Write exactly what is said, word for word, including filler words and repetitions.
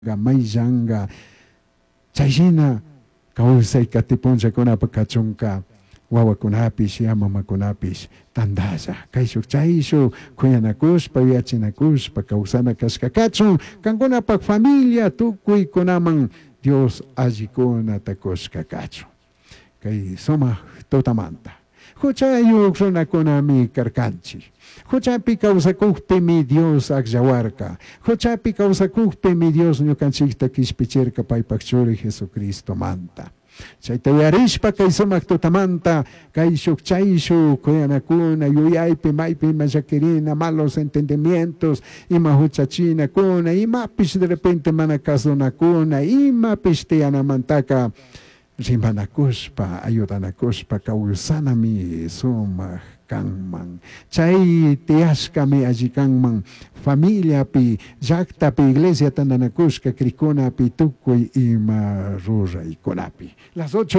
may yanga chayshina kawsay katipunchakunapa kachunka wawakunapish yamamakunapish tandasa kaysuk chayshu kuyanakushpa yachinakushpa kawsana kashka kachun kankunapak familia tukuy kunaman Dios allikunata kushka kachun kay sumak tutamanta huchayuk runakunami karkanchik huchapi kawsakukpimi Dios akllawarka huchapi kawsakukpimi Dios ñukanchikta kishpichirka paypak churi Jesucristo manta chayta uyarishpa kay sumak tutamanta kay shuk chayshu kuyanakuna yuyaypi maypi mallakirina malos entendimientos ima huchachinakuna imapish de repente mana kasunakuna imapish tiyanamantaka rimanakushpa ayudanakushpa kawsanami sumak kanman chay tiyashkami alli kanman familia pi llaktapi iglesia tandanakushka krikunapi tukuy ima ruraykunapi las ocho